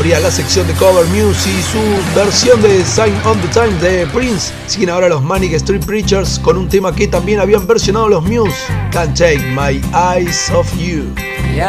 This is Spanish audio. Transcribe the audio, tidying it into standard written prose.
abría la sección de Cover Music y su versión de Sign of the Times de Prince. Siguen ahora los Manic Street Preachers con un tema que también habían versionado los Muse, Can't Take My Eyes Off You.